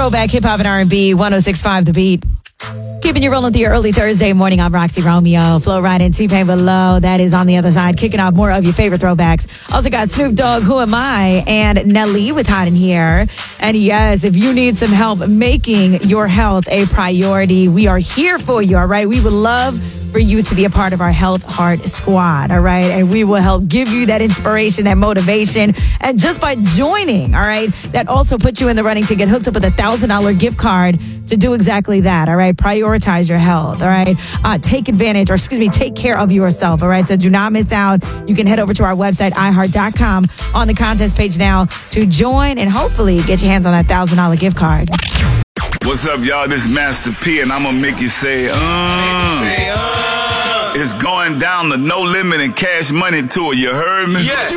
throwback hip hop and R&B, 106.5 The Beat. Keeping you rolling through your early Thursday morning. I'm Roxy Romeo. Flow right in, T-Pain below. That is on the other side, kicking off more of your favorite throwbacks. Also got Snoop Dogg, Who Am I? And Nelly with Hot in Here. And yes, if you need some help making your health a priority, we are here for you, all right? We would love for you to be a part of our Health Heart Squad, all right? And we will help give you that inspiration, that motivation. And just by joining, all right, that also puts you in the running to get hooked up with a $1,000 gift card to do exactly that, all right? Prioritize your health, all right? Take care of yourself, all right? So do not miss out. You can head over to our website, iHeart.com, on the contest page now to join and hopefully get your hands on that $1,000 gift card. What's up, y'all? This is Master P, and I'm gonna make you say, It's going down the No Limit and Cash Money tour, you heard me? Yes.